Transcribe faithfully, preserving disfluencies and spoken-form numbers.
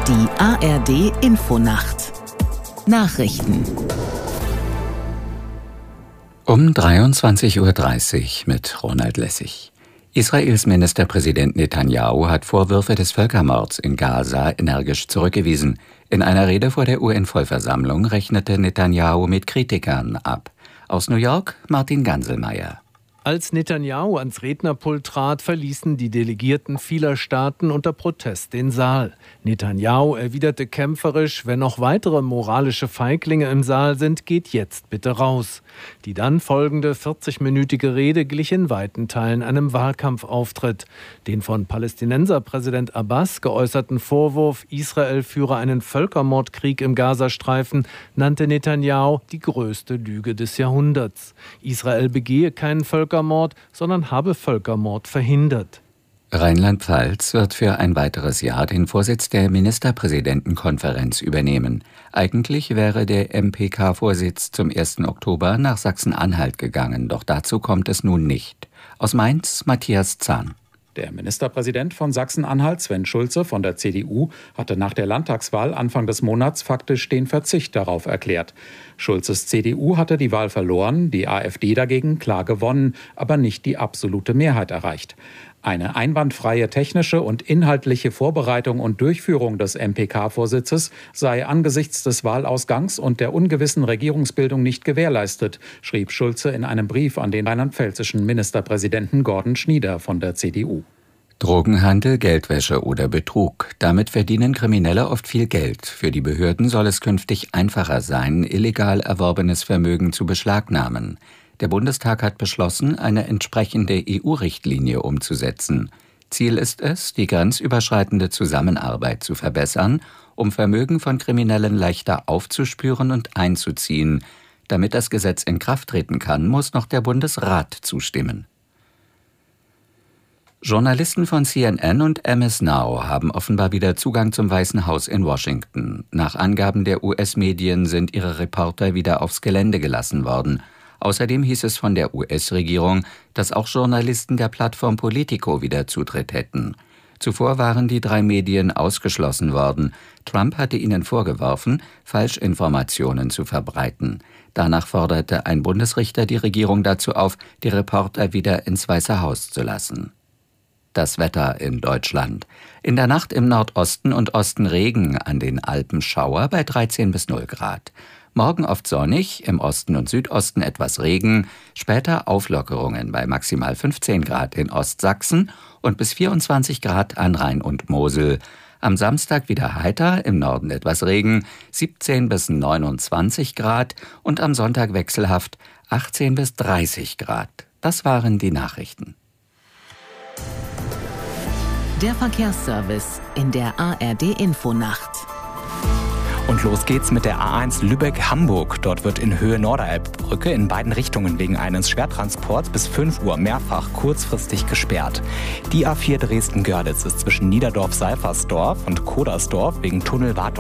Die A R D-Infonacht Nachrichten um dreiundzwanzig Uhr dreißig mit Ronald Lessig. Israels Ministerpräsident Netanyahu hat Vorwürfe des Völkermords in Gaza energisch zurückgewiesen. In einer Rede vor der U N-Vollversammlung rechnete Netanyahu mit Kritikern ab. Aus New York Martin Ganselmeier. Als Netanyahu ans Rednerpult trat, verließen die Delegierten vieler Staaten unter Protest den Saal. Netanyahu erwiderte kämpferisch: Wenn noch weitere moralische Feiglinge im Saal sind, geht jetzt bitte raus. Die dann folgende vierzigminütige Rede glich in weiten Teilen einem Wahlkampfauftritt. Den von Palästinenserpräsident Abbas geäußerten Vorwurf, Israel führe einen Völkermordkrieg im Gazastreifen, nannte Netanyahu die größte Lüge des Jahrhunderts. Israel begehe keinen Völkermord, sondern habe Völkermord verhindert. Rheinland-Pfalz wird für ein weiteres Jahr den Vorsitz der Ministerpräsidentenkonferenz übernehmen. Eigentlich wäre der M P K-Vorsitz zum ersten Oktober nach Sachsen-Anhalt gegangen, doch dazu kommt es nun nicht. Aus Mainz Matthias Zahn. Der Ministerpräsident von Sachsen-Anhalt, Sven Schulze von der C D U, hatte nach der Landtagswahl Anfang des Monats faktisch den Verzicht darauf erklärt. Schulzes C D U hatte die Wahl verloren, die AfD dagegen klar gewonnen, aber nicht die absolute Mehrheit erreicht. Eine einwandfreie technische und inhaltliche Vorbereitung und Durchführung des M P K-Vorsitzes sei angesichts des Wahlausgangs und der ungewissen Regierungsbildung nicht gewährleistet, schrieb Schulze in einem Brief an den rheinland-pfälzischen Ministerpräsidenten Gordon Schnieder von der C D U. Drogenhandel, Geldwäsche oder Betrug. Damit verdienen Kriminelle oft viel Geld. Für die Behörden soll es künftig einfacher sein, illegal erworbenes Vermögen zu beschlagnahmen. Der Bundestag hat beschlossen, eine entsprechende E U-Richtlinie umzusetzen. Ziel ist es, die grenzüberschreitende Zusammenarbeit zu verbessern, um Vermögen von Kriminellen leichter aufzuspüren und einzuziehen. Damit das Gesetz in Kraft treten kann, muss noch der Bundesrat zustimmen. Journalisten von C N N und M S Now haben offenbar wieder Zugang zum Weißen Haus in Washington. Nach Angaben der U S-Medien sind ihre Reporter wieder aufs Gelände gelassen worden. Außerdem hieß es von der U S-Regierung, dass auch Journalisten der Plattform Politico wieder Zutritt hätten. Zuvor waren die drei Medien ausgeschlossen worden. Trump hatte ihnen vorgeworfen, Falschinformationen zu verbreiten. Danach forderte ein Bundesrichter die Regierung dazu auf, die Reporter wieder ins Weiße Haus zu lassen. Das Wetter in Deutschland. In der Nacht im Nordosten und Osten Regen, an den Alpen Schauer bei dreizehn bis null Grad. Morgen oft sonnig, im Osten und Südosten etwas Regen, später Auflockerungen bei maximal fünfzehn Grad in Ostsachsen und bis vierundzwanzig Grad an Rhein und Mosel. Am Samstag wieder heiter, im Norden etwas Regen, siebzehn bis neunundzwanzig Grad und am Sonntag wechselhaft achtzehn bis dreißig Grad. Das waren die Nachrichten. Der Verkehrsservice in der A R D-Infonacht. Und los geht's mit der A eins Lübeck-Hamburg. Dort wird in Höhe Norderelbbrücke in beiden Richtungen wegen eines Schwertransports bis fünf Uhr mehrfach kurzfristig gesperrt. Die A vier Dresden-Görlitz ist zwischen Niederdorf-Seifersdorf und Kodersdorf wegen Tunnelwartung